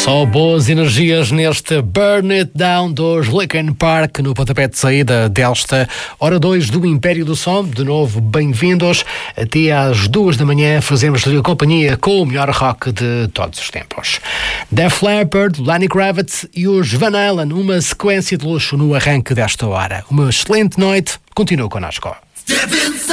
Só boas energias neste Burn It Down dos Linkin Park no pontapé de saída desta hora 2 do Império do Som. De novo, bem-vindos. Até às 2 da manhã fazemos-lhe companhia com o melhor rock de todos os tempos. Def Leppard, Lenny Kravitz e os Van Halen, uma sequência de luxo no arranque desta hora. Uma excelente noite. Continua connosco.